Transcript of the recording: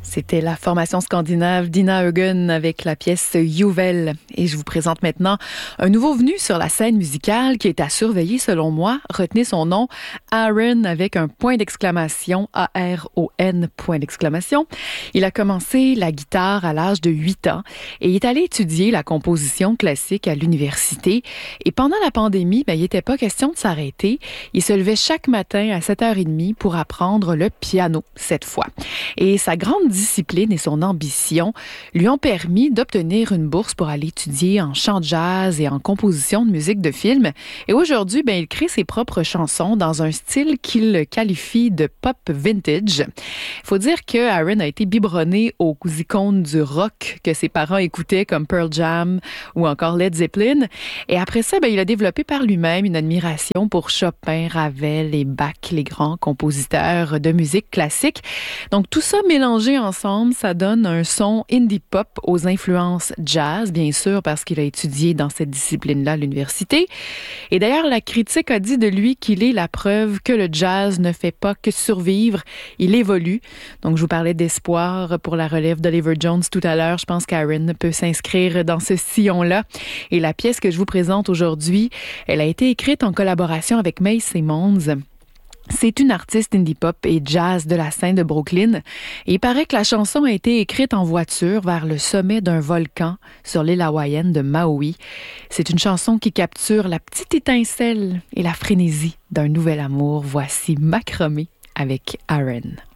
C'était la formation scandinave d'Ina Eugen avec la pièce Juvel. Et je vous présente maintenant un nouveau venu sur la scène musicale qui est à surveiller selon moi. Retenez son nom, Aron avec un point d'exclamation, A-R-O-N, point d'exclamation. Il a commencé la guitare à l'âge de 8 ans et il est allé étudier la composition classique à l'université. Et pendant la pandémie, il n'était pas question de s'arrêter. Il se levait chaque matin à 7h30 pour apprendre le piano cette fois. Et sa grande discipline et son ambition lui ont permis d'obtenir une bourse pour aller étudier en chant jazz et en composition de musique de film. Et aujourd'hui, il crée ses propres chansons dans un style qu'il qualifie de pop vintage. Il faut dire que Aron a été biberonné aux icônes du rock que ses parents écoutaient comme Pearl Jam ou encore Led Zeppelin. Et après ça, il a développé par lui-même une admiration pour Chopin, Ravel et Bach, les grands compositeurs de musique classique. Donc tout ça mélangé ensemble, ça donne un son indie pop aux influences jazz, bien sûr, parce qu'il a étudié dans cette discipline-là à l'université. Et d'ailleurs, la critique a dit de lui qu'il est la preuve que le jazz ne fait pas que survivre, il évolue. Donc, je vous parlais d'espoir pour la relève d'Oliver Jones tout à l'heure. Je pense qu'Aron peut s'inscrire dans ce sillon-là. Et la pièce que je vous présente aujourd'hui, elle a été écrite en collaboration avec Mae Simons. C'est une artiste indie pop et jazz de la scène de Brooklyn. Et il paraît que la chanson a été écrite en voiture vers le sommet d'un volcan sur l'île hawaïenne de Maui. C'est une chanson qui capture la petite étincelle et la frénésie d'un nouvel amour. Voici Macromé avec Aron.